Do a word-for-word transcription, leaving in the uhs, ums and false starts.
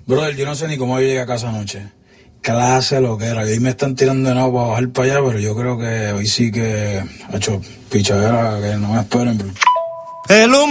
Brother, yo no sé ni cómo yo llegué a casa anoche. Clase lo que era. Hoy me están tirando de nuevo para bajar para allá, pero yo creo que hoy sí que ha hecho pichadera, que no me esperen. El humo